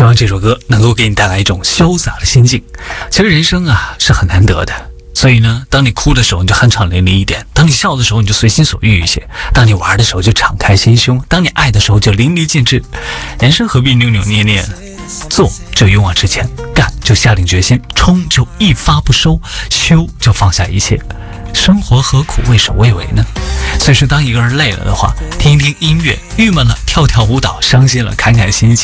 希望这首歌能够给你带来一种潇洒的心境。其实人生啊是很难得的，所以呢，当你哭的时候你就酣畅淋漓一点，当你笑的时候你就随心所欲一些，当你玩的时候就敞开心胸，当你爱的时候就淋漓尽致。人生何必扭扭捏捏呢？做就勇往直前，干就下定决心，冲就一发不收，休就放下一切。生活何苦畏首畏尾呢？所以说当一个人累了的话，听一听音乐，郁闷了跳跳舞蹈，伤心了侃侃心情。